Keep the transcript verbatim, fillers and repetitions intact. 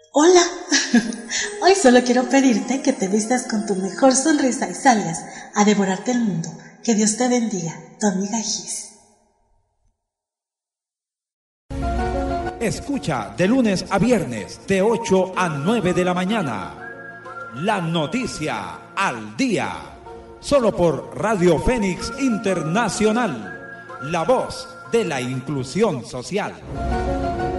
Hola, hoy solo quiero pedirte que te vistas con tu mejor sonrisa y salgas a devorarte el mundo. Que Dios te bendiga, tu amiga Gis. Escucha de lunes a viernes de ocho a nueve de la mañana. La noticia al día. Solo por Radio Fénix Internacional. La voz de la inclusión social.